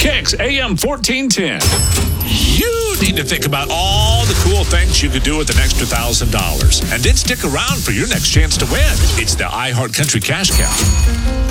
Kicks AM 1410. You need to think about all the cool things you could do with an extra $1,000. And then stick around for your next chance to win. It's the iHeart Country Cash Cow.